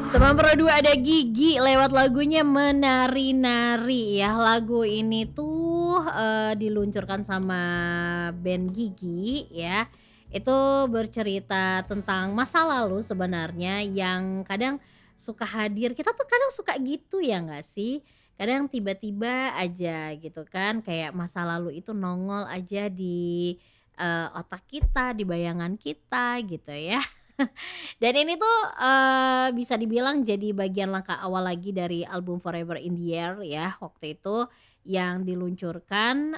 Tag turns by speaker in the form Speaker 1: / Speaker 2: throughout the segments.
Speaker 1: Teman Pro 2 ada Gigi lewat lagunya Menari-Nari ya. Lagu ini tuh diluncurkan sama band Gigi ya. Itu bercerita tentang masa lalu sebenarnya yang kadang suka hadir. Kita tuh kadang suka gitu ya nggak sih? Kadang tiba-tiba aja gitu kan kayak masa lalu itu nongol aja di otak kita, di bayangan kita gitu ya. Dan ini tuh, bisa dibilang jadi bagian langkah awal lagi dari album Forever in the Air ya, waktu itu yang diluncurkan,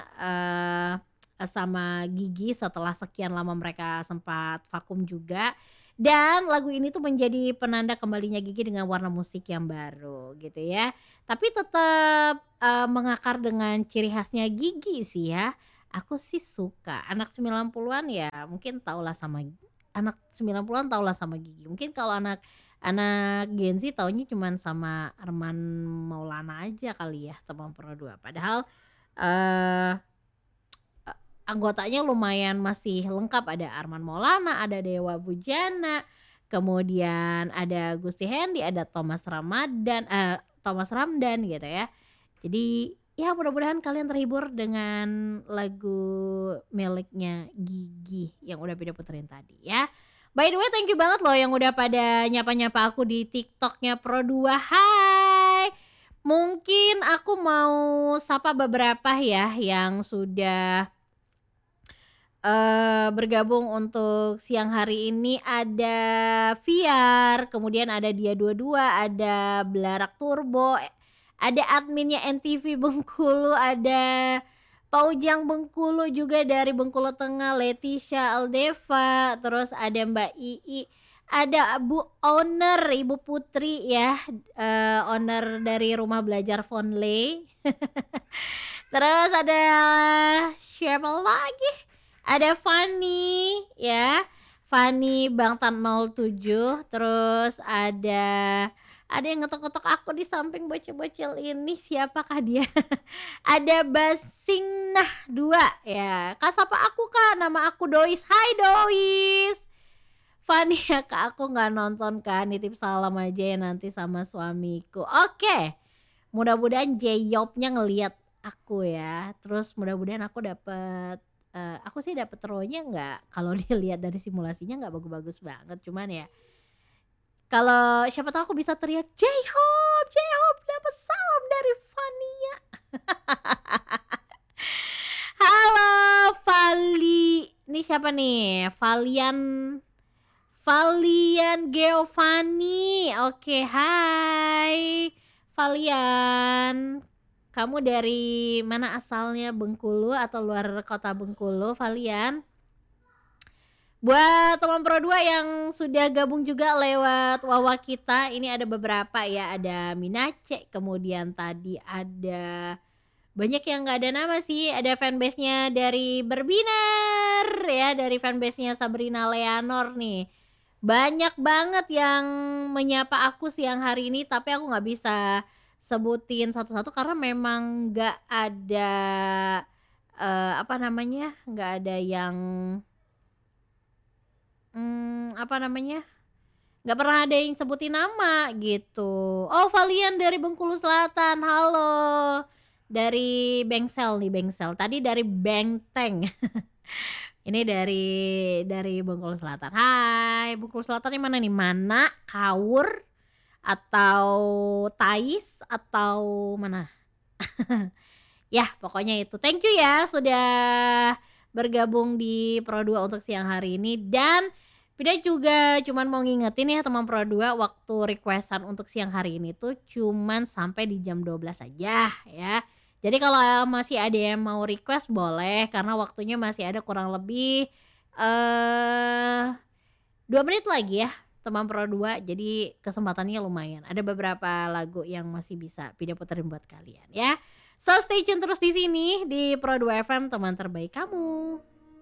Speaker 1: sama Gigi setelah sekian lama mereka sempat vakum juga. Dan lagu ini tuh menjadi penanda kembalinya Gigi dengan warna musik yang baru gitu ya. Tapi tetap, mengakar dengan ciri khasnya Gigi sih ya. Aku sih suka, anak 90-an ya mungkin tahulah sama anak 90-an tahulah sama Gigi. Mungkin kalau anak anak Gen Z taunya cuman sama Arman Maulana aja kali ya, Teman Pro 2. Padahal eh anggotanya lumayan masih lengkap, ada Arman Maulana, ada Dewa Bujana, kemudian ada Gusti Hendi, ada Thomas Ramdan gitu ya. Jadi ya mudah-mudahan kalian terhibur dengan lagu miliknya Gigi yang udah Pida puterin tadi ya. By the way, thank you banget loh yang udah pada nyapa-nyapa aku di TikToknya Pro 2. Hai. Mungkin aku mau sapa beberapa ya yang sudah bergabung untuk siang hari ini. Ada Viar, kemudian ada Dia 22, ada Belarak Turbo, ada adminnya NTV Bengkulu, ada Paujang Bengkulu juga dari Bengkulu Tengah, Leticia Aldeva, terus ada Mbak Ii, ada Bu Owner, Ibu Putri ya, owner dari Rumah Belajar Fonley. Terus ada siapa lagi? Ada Fanny ya, Fanny Bangtan 07. Terus ada yang ngetok-ngetok aku di samping bocil-bocil ini, siapakah dia? Ada Basingnah 2 ya. Kak sapa aku Kak, nama aku Dois. Hai Dois. Fanny ya Kak, aku nggak nonton kan, nitip salam aja ya nanti sama suamiku. Oke, mudah-mudahan Jeyopnya ngeliat aku ya. Terus mudah-mudahan aku dapet aku sih dapet row-nya nggak, kalau dilihat dari simulasinya nggak bagus-bagus banget, cuman ya kalau siapa tahu aku bisa teriak J-Hope dapat salam dari Fania. Halo Vali, ini siapa nih? Valian Geovani. Oke, hai Valian. Kamu dari mana asalnya, Bengkulu atau luar kota Bengkulu, Valian? Buat teman Pro 2 yang sudah gabung juga lewat Wawa kita, ini ada beberapa ya, ada Minace, kemudian tadi ada banyak yang nggak ada nama sih, ada fanbase-nya dari Berbinar ya, dari fanbase-nya Sabrina Leonor nih. Banyak banget yang menyapa aku siang hari ini, tapi aku nggak bisa sebutin satu-satu karena memang nggak ada apa namanya, nggak ada yang apa namanya, nggak pernah ada yang sebutin nama gitu. Oh, Valian dari Bengkulu Selatan, halo. Dari Bengsel nih, Bengsel. Tadi dari Bengteng. Ini dari Bengkulu Selatan. Hai, Bengkulu Selatan di mana nih? Mana? Kaur atau Tais atau mana? Ya, pokoknya itu. Thank you ya sudah bergabung di Pro 2 untuk siang hari ini. Dan Pida juga cuman mau ngingetin ya teman Pro 2, waktu requestan untuk siang hari ini tuh cuman sampai di jam 12 aja ya. Jadi kalau masih ada yang mau request boleh, karena waktunya masih ada kurang lebih 2 menit lagi ya teman Pro 2. Jadi kesempatannya lumayan. Ada beberapa lagu yang masih bisa Pida puterin buat kalian ya. So stay tune terus di sini di Pro 2 FM, teman terbaik kamu.